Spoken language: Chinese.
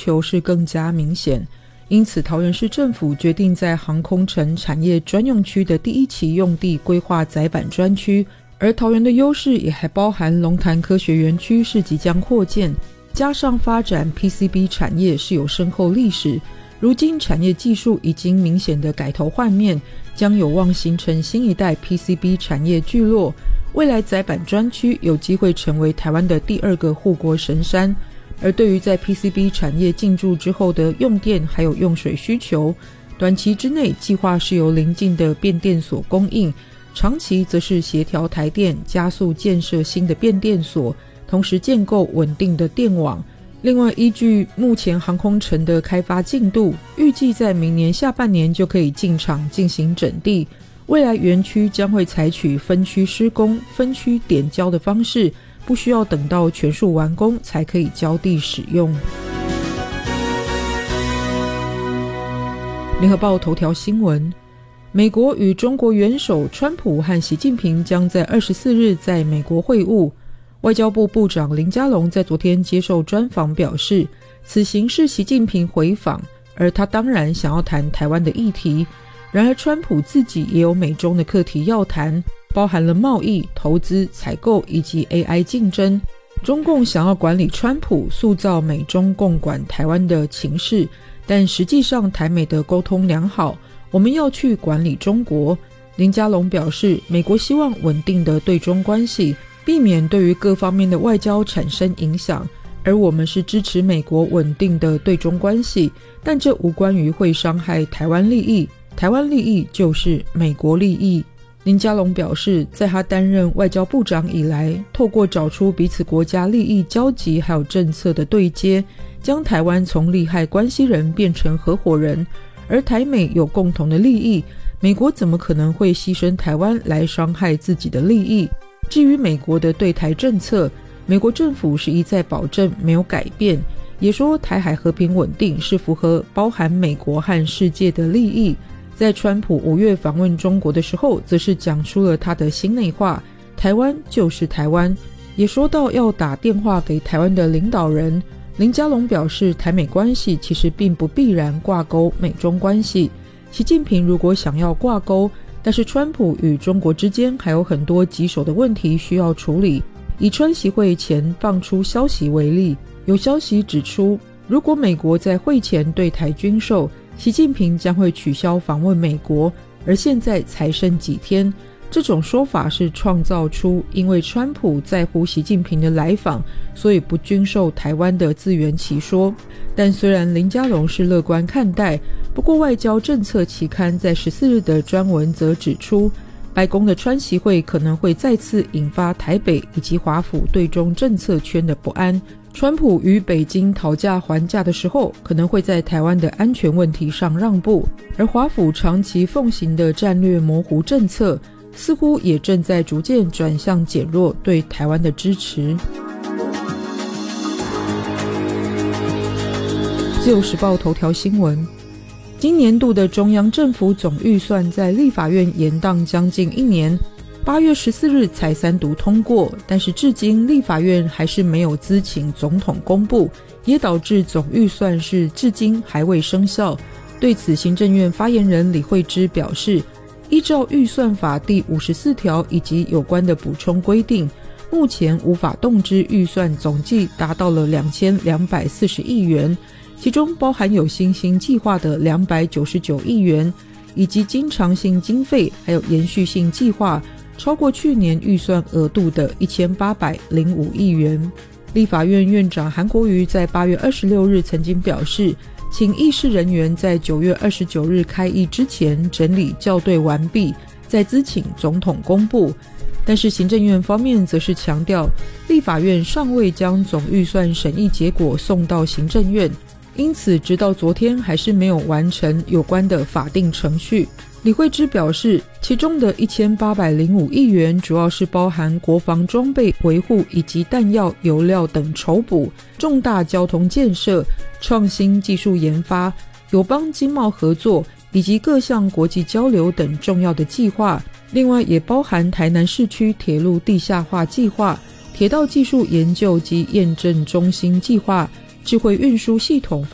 求是更加明显，因此桃园市政府决定在航空城产业专用区的第一期用地规划载板专区，而桃园的优势也还包含龙潭科学园区是即将扩建，加上发展 PCB 产业是有深厚历史，如今产业技术已经明显的改头换面，将有望形成新一代 PCB 产业聚落。未来载板专区有机会成为台湾的第二个护国神山。而对于在 PCB 产业进驻之后的用电还有用水需求，短期之内计划是由邻近的变电所供应，长期则是协调台电加速建设新的变电所，同时建构稳定的电网。另外，依据目前航空城的开发进度，预计在明年下半年就可以进场进行整地。未来园区将会采取分区施工、分区点交的方式，不需要等到全数完工才可以交地使用。联合报头条新闻，美国与中国元首川普和习近平将在24日在美国会晤。外交部部长林佳龙在昨天接受专访表示，此行是习近平回访，而他当然想要谈台湾的议题。然而川普自己也有美中的课题要谈，包含了贸易、投资、采购以及 AI 竞争。中共想要管理川普，塑造美中共管台湾的情势，但实际上台美的沟通良好，我们要去管理中国。林佳龙表示，美国希望稳定的对中关系，避免对于各方面的外交产生影响，而我们是支持美国稳定的对中关系，但这无关于会伤害台湾利益，台湾利益就是美国利益。林佳龙表示，在他担任外交部长以来，透过找出彼此国家利益交集还有政策的对接，将台湾从利害关系人变成合伙人，而台美有共同的利益，美国怎么可能会牺牲台湾来伤害自己的利益？至于美国的对台政策，美国政府是一再保证没有改变，也说台海和平稳定是符合包含美国和世界的利益。在川普5月访问中国的时候，则是讲出了他的心内话，台湾就是台湾，也说到要打电话给台湾的领导人。林佳龙表示，台美关系其实并不必然挂钩美中关系，习近平如果想要挂钩，但是川普与中国之间还有很多棘手的问题需要处理。以川习会前放出消息为例，有消息指出，如果美国在会前对台军售，习近平将会取消访问美国，而现在才剩几天。这种说法是创造出因为川普在乎习近平的来访，所以不军售台湾的自圆其说。但虽然林佳龙是乐观看待，不过外交政策期刊在14日的专文则指出，白宫的川习会可能会再次引发台北以及华府对中政策圈的不安。川普与北京讨价还价的时候，可能会在台湾的安全问题上让步，而华府长期奉行的战略模糊政策，似乎也正在逐渐转向减弱对台湾的支持。自由时报头条新闻，今年度的中央政府总预算在立法院延宕将近1年，8月14日才3读通过，但是至今立法院还是没有咨请总统公布，也导致总预算是至今还未生效。对此，行政院发言人李惠芝表示，依照预算法第54条以及有关的补充规定，目前无法动之预算总计达到了2240亿元，其中包含有新兴计划的299亿元，以及经常性经费还有延续性计划超过去年预算额度的1805亿元。立法院院长韩国瑜在8月26日曾经表示，请议事人员在9月29日开议之前整理校对完毕，再咨请总统公布。但是行政院方面则是强调，立法院尚未将总预算审议结果送到行政院，因此直到昨天还是没有完成有关的法定程序。李惠芝表示，其中的1805亿元主要是包含国防装备维护以及弹药、油料等筹补、重大交通建设、创新技术研发、友邦经贸合作以及各项国际交流等重要的计划，另外也包含台南市区铁路地下化计划、铁道技术研究及验证中心计划、智慧运输系统